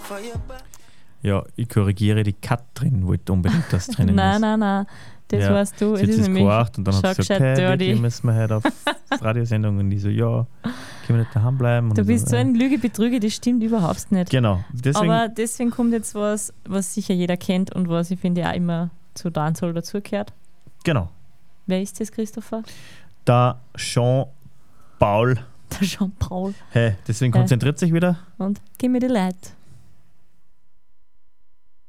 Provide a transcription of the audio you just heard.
Ja, ich korrigiere, die Katrin wollte unbedingt das drinnen ist. Nein. Das Ja, weißt du. sie hat Es ist es nämlich gemacht und dann hat sie gesagt, hey, dirty. wirklich müssen wir heute auf Radiosendung. Und ich so, ja, können wir nicht daheim bleiben? Und Du ich bist so ja. ein Lügebetrüger, das stimmt überhaupt nicht. Genau. Aber deswegen kommt jetzt was sicher jeder kennt und was ich finde auch immer zu Dancehall dazugehört. Genau. Wer ist das, Christopher? Der Jean-Paul. Der Jean-Paul. Hey, deswegen konzentriert sich wieder. Und gib mir die Leute.